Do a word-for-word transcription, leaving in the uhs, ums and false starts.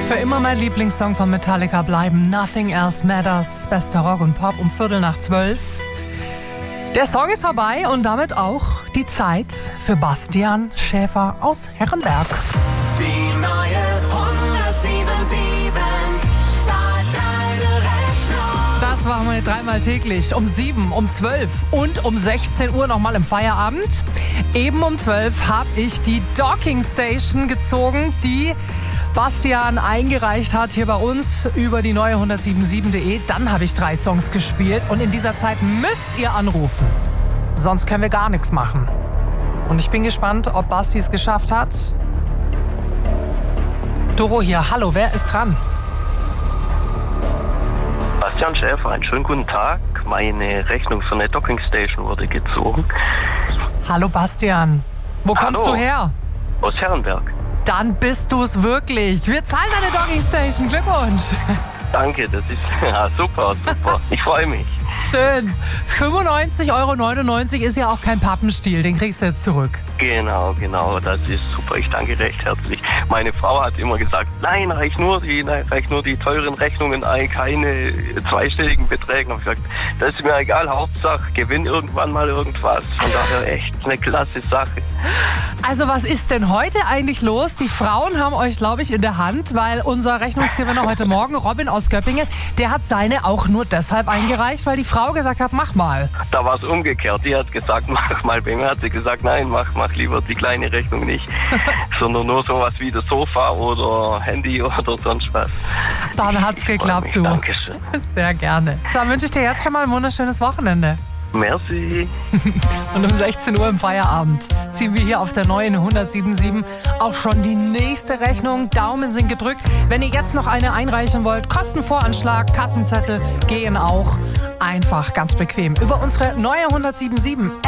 für immer mein Lieblingssong von Metallica bleiben. Nothing Else Matters, bester Rock und Pop um Viertel nach zwölf. Der Song ist vorbei und damit auch die Zeit für Bastian Schäfer aus Herrenberg. Die neue hundertsieben sieben zahlt deine Rechnung. Das machen wir dreimal täglich. Um sieben, um zwölf und um sechzehn Uhr nochmal im Feierabend. Eben um zwölf habe ich die Docking Station gezogen, die Bastian eingereicht hat hier bei uns über die neue hundertsiebenundsieben punkt de. Dann habe ich drei Songs gespielt und in dieser Zeit müsst ihr anrufen. Sonst können wir gar nichts machen. Und ich bin gespannt, ob Basti es geschafft hat. Doro hier. Hallo, wer ist dran? Bastian Schäfer, einen schönen guten Tag. Meine Rechnung für eine Docking Station wurde gezogen. Hallo Bastian. Wo kommst Hallo. du her? Aus Herrenberg. Dann bist du es wirklich. Wir zahlen deine Docking Station. Glückwunsch. Danke, das ist ja, super, super. Ich freue mich. Schön. fünfundneunzig Euro neunundneunzig ist ja auch kein Pappenstiel. Den kriegst du jetzt zurück. Genau, genau, das ist super. Ich danke recht herzlich. Meine Frau hat immer gesagt, nein, reich nur die, nein, reich nur die teuren Rechnungen ein, keine zweistelligen Beträge. Und ich gesagt, das ist mir egal, Hauptsache gewinn irgendwann mal irgendwas. Von daher echt eine klasse Sache. Also was ist denn heute eigentlich los? Die Frauen haben euch, glaube ich, in der Hand, weil unser Rechnungsgewinner heute Morgen, Robin aus Göppingen, der hat seine auch nur deshalb eingereicht, weil die Frau gesagt hat, mach mal. Da war es umgekehrt. Die hat gesagt, mach mal. Bei mir hat sie gesagt, nein, mach, mach lieber die kleine Rechnung nicht, sondern nur sowas wie das Sofa oder Handy oder sonst was. Dann hat's geklappt, du. Dankeschön. Sehr gerne. Dann wünsche ich dir jetzt schon mal ein wunderschönes Wochenende. Merci. Und um sechzehn Uhr im Feierabend ziehen wir hier auf der neuen hundertsiebenundsieben auch schon die nächste Rechnung. Daumen sind gedrückt. Wenn ihr jetzt noch eine einreichen wollt, Kostenvoranschlag, Kassenzettel gehen auch einfach ganz bequem über unsere neue hundertsiebenundsieben.